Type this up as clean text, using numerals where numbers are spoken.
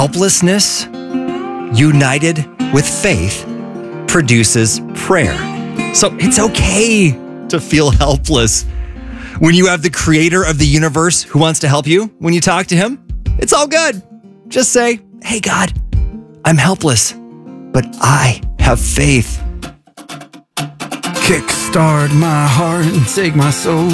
Helplessness united with faith produces prayer. So it's okay to feel helpless. When you have the creator of the universe who wants to help you, when you talk to him, it's all good. Just say, hey, God, I'm helpless, but I have faith. Kickstart my heart and take my soul.